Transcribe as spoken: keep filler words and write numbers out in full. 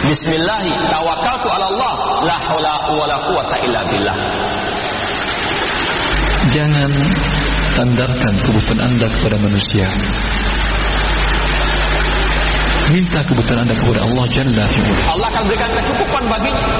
Bismillahi tawakkaltu 'ala Allah, la haula wala quwata illa billah. Jangan sandarkan kebutuhan Anda kepada manusia. Minta kebutuhan Anda kepada Allah Jalla fi'ala. Allah akan berikan kecukupan baginya.